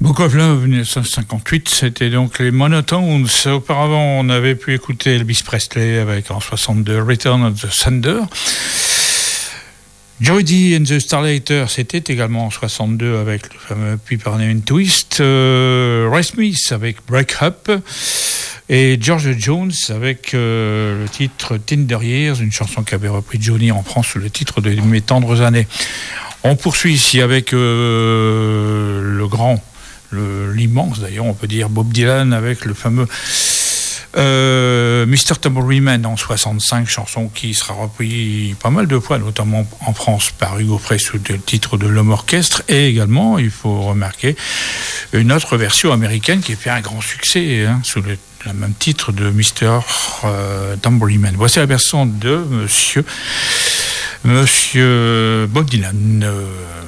Book of Love 1958, c'était donc les Monotones. Auparavant, on avait pu écouter Elvis Presley avec en 62 Return of the Thunder. Joy D and the Starlighters, c'était également en 62 avec le fameux Piper Name Twist. Ray Smith avec Break Up. Et George Jones avec le titre Tender Years, une chanson qu'avait repris Johnny en France sous le titre de Mes tendres années. On poursuit ici avec l'immense d'ailleurs, on peut dire Bob Dylan avec le fameux Mr. Tambourine Man en 65, chanson qui sera reprise pas mal de fois, notamment en France par Hugo Frey sous le titre de L'Homme Orchestre, et également, il faut remarquer, une autre version américaine qui a fait un grand succès sous le même titre de Mr. Tambourine Man. Voici la version de Monsieur Bob Dylan.